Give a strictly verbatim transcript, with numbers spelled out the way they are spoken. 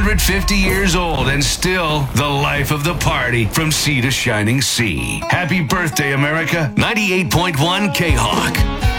hundred fifty years old and still the life of the party from sea to shining sea. Happy birthday, America. ninety-eight point one K-Hawk.